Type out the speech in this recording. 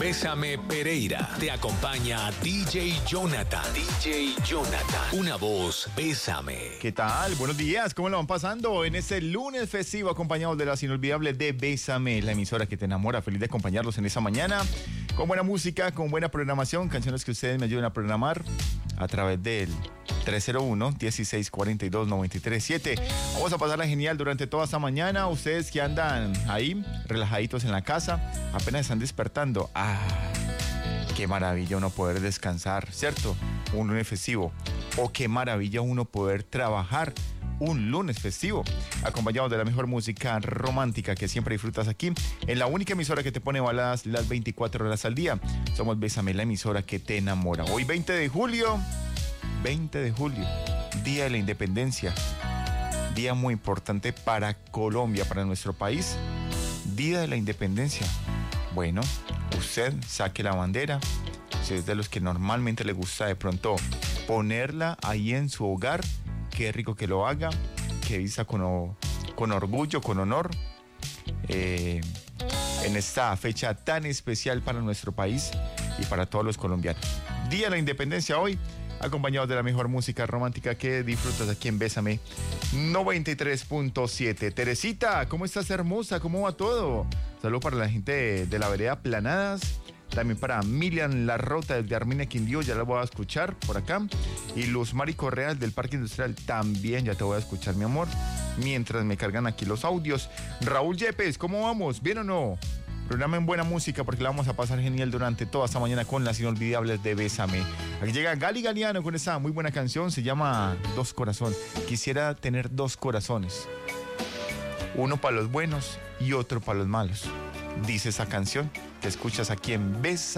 Bésame Pereira. Te acompaña DJ Jonathan. DJ Jonathan. Una voz, bésame. ¿Qué tal? Buenos días. ¿Cómo lo van pasando en este lunes festivo acompañados de las inolvidables de Bésame, la emisora que te enamora? Feliz de acompañarlos en esta mañana con buena música, con buena programación, canciones que ustedes me ayuden a programar a través del 301-1642-937. Vamos a pasarla genial durante toda esta mañana. Ustedes que andan ahí relajaditos en la casa, apenas están despertando. Qué maravilla uno poder descansar, ¿cierto? Un lunes festivo. O qué maravilla uno poder trabajar un lunes festivo, acompañados de la mejor música romántica que siempre disfrutas aquí, en la única emisora que te pone baladas las 24 horas al día. Somos Bésame, la emisora que te enamora. Hoy 20 de julio, Día de la Independencia. Día muy importante para Colombia, para nuestro país. Día de la Independencia. Bueno, usted saque la bandera. Si es de los que normalmente le gusta de pronto ponerla ahí en su hogar, qué rico que lo haga, que vista con orgullo, con honor, en esta fecha tan especial para nuestro país y para todos los colombianos. Día de la Independencia hoy, acompañados de la mejor música romántica que disfrutas aquí en Bésame 93.7. Teresita, ¿cómo estás, hermosa? ¿Cómo va todo? Saludos para la gente de la vereda Planadas. También para Milian Larrota de Armenia Quindío, ya la voy a escuchar por acá. Y Luz Mari Correa del Parque Industrial también, ya te voy a escuchar, mi amor, mientras me cargan aquí los audios. Raúl Yepes, ¿cómo vamos? ¿Bien o no? Programen buena música porque la vamos a pasar genial durante toda esta mañana con las inolvidables de Bésame. Aquí llega Gali Galiano con esa muy buena canción, se llama Dos Corazones. Quisiera tener dos corazones, uno para los buenos y otro para los malos. Dice esa canción que escuchas aquí en Bésame.